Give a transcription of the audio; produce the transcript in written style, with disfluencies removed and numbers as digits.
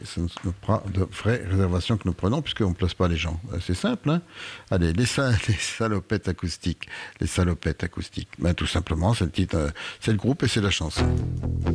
Ce ne sont pas de vraies réservations que nous prenons puisqu'on ne place pas les gens. C'est simple, hein. Allez, les salopettes acoustiques. Les salopettes acoustiques. Ben, tout simplement, c'est le titre, c'est le groupe et c'est la chanson.